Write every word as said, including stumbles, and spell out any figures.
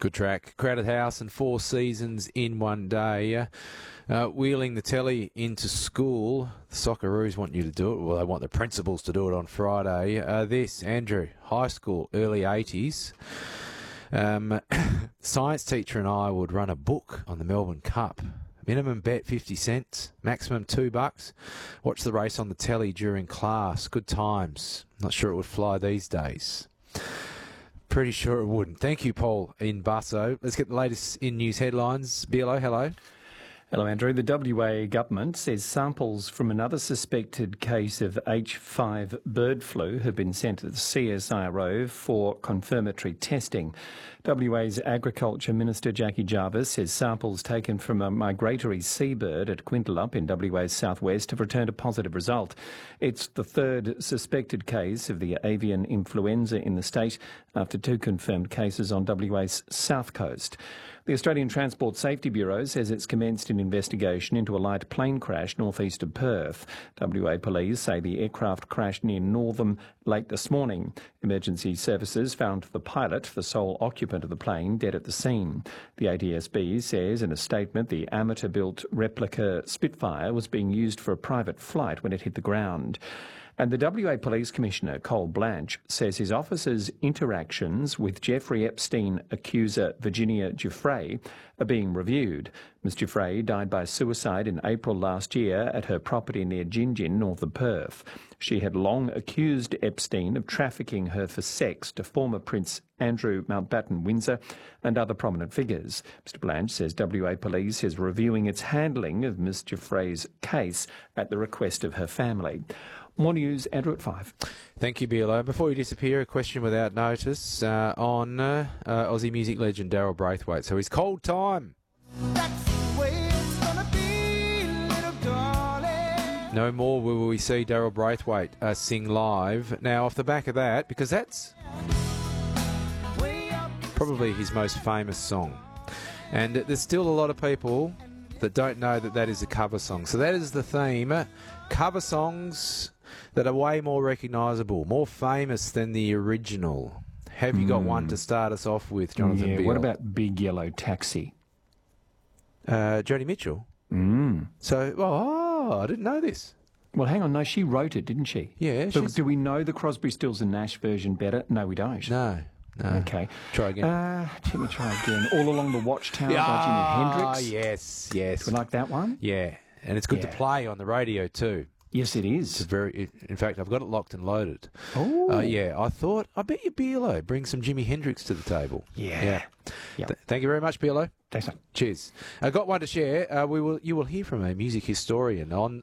Good track. Crowded House and Four Seasons in one day. Uh, wheeling the telly into school. The Socceroos want you to do it. Well, they want the principals to do it on Friday. Uh, this, Andrew, high school, early eighties. Um, science teacher and I would run a book on the Melbourne Cup. Minimum bet fifty cents, maximum two bucks. Watch the race on the telly during class. Good times. Not sure it would fly these days. Pretty sure it wouldn't. Thank you, Paul in Busso. Let's get the latest in news headlines. B L O, hello. Hello, Andrew. The W A government says samples from another suspected case of H five bird flu have been sent to the C S I R O for confirmatory testing. W A's Agriculture Minister Jackie Jarvis says samples taken from a migratory seabird at Quintalup in W A's southwest have returned a positive result. It's the third suspected case of the avian influenza in the state after two confirmed cases on W A's south coast. The Australian Transport Safety Bureau says it's commenced an investigation into a light plane crash northeast of Perth. W A police say the aircraft crashed near Northam late this morning. Emergency services found the pilot, the sole occupant of the plane, dead at the scene. The A T S B says in a statement the amateur-built replica Spitfire was being used for a private flight when it hit the ground. And the W A Police Commissioner, Cole Blanche, says his office's interactions with Jeffrey Epstein accuser Virginia Giuffre are being reviewed. Miz Giuffre died by suicide in April last year at her property near Gingin, north of Perth. She had long accused Epstein of trafficking her for sex to former Prince Andrew Mountbatten Windsor and other prominent figures. Mister Blanche says W A Police is reviewing its handling of Miz Giuffre's case at the request of her family. More news, Andrew, at five. Thank you, B L O. Before you disappear, a question without notice uh, on uh, uh, Aussie music legend Daryl Braithwaite. So his Cold Time. That's the way it's gonna be, little darling. No more will we see Daryl Braithwaite uh, sing live. Now, off the back of that, because that's probably his most famous song. And there's still a lot of people that don't know that that is a cover song. So that is the theme. Cover songs that are way more recognisable, more famous than the original. Have you got Mm. one to start us off with, Jonathan Yeah, Beale? what about Big Yellow Taxi? Uh, Joni Mitchell? Mm. So, oh, I didn't know this. Well, hang on. No, she wrote it, didn't she? Yeah. But she's- do we know the Crosby, Stills and Nash version better? No, we don't. No, no. Okay. Try again. Uh, let me try again. All Along the Watchtower by Ah, Jimi Hendrix. yes, yes. Do we like that one? Yeah, and it's good Yeah. to play on the radio too. Yes, it It's a is. very, in fact, I've got it locked and loaded. Oh. Uh, yeah, I thought, I bet you B L O bring some Jimi Hendrix to the table. Yeah. Yeah. Yeah. Th- thank you very much, B L O. Thanks, mate. Cheers. I got one to share. Uh, we will, you will hear from a music historian on